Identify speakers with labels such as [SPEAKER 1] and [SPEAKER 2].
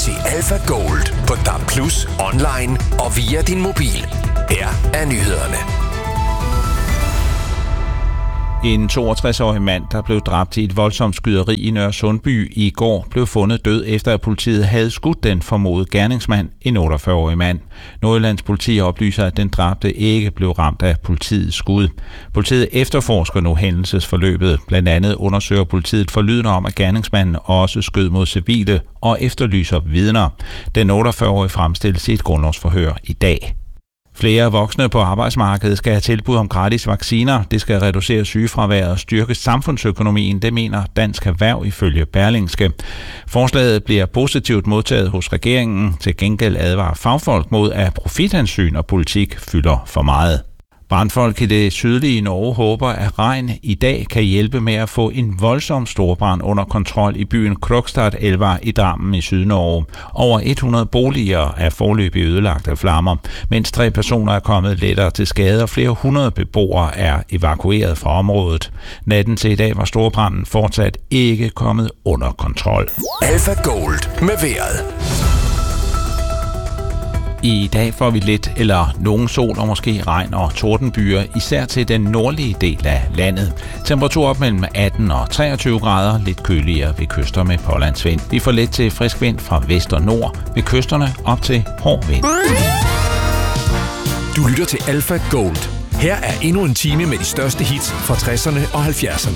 [SPEAKER 1] til Alpha Gold på DAB+, online og via din mobil. Her er nyhederne.
[SPEAKER 2] En 62-årig mand, der blev dræbt i et voldsomt skyderi i Nørresundby i går, blev fundet død efter, at politiet havde skudt den formodede gerningsmand, en 48-årig mand. Nordjyllands politi oplyser, at den dræbte ikke blev ramt af politiets skud. Politiet efterforsker nu hændelsesforløbet. Blandt andet undersøger politiet forlydende om, at gerningsmanden også skød mod civile og efterlyser vidner. Den 48-årige fremstilles i et grundlovsforhør i dag. Flere voksne på arbejdsmarkedet skal have tilbud om gratis vacciner. Det skal reducere sygefraværet og styrke samfundsøkonomien, det mener Dansk Erhverv ifølge Berlingske. Forslaget bliver positivt modtaget hos regeringen. Til gengæld advarer fagfolk mod, at profithensyn og politik fylder for meget. Brandfolk i det sydlige Norge håber, at regn i dag kan hjælpe med at få en voldsom storbrand under kontrol i byen Krokstadelva i Drammen i Sydnorge. Over 100 boliger er foreløbig ødelagt af flammer, mens 3 personer er kommet lettere til skade, og flere hundrede beboere er evakueret fra området. Natten til i dag var storbranden fortsat ikke kommet under kontrol.
[SPEAKER 1] Alpha Gold med vejret.
[SPEAKER 2] I dag får vi lidt eller nogen sol og måske regn og tordenbyer, især til den nordlige del af landet. Temperatur op mellem 18 og 23 grader, lidt køligere ved kyster med pålandsvind. Vi får let til frisk vind fra vest og nord, ved kysterne op til hård vind.
[SPEAKER 1] Du lytter til Alpha Gold. Her er endnu en time med de største hits fra 60'erne og 70'erne.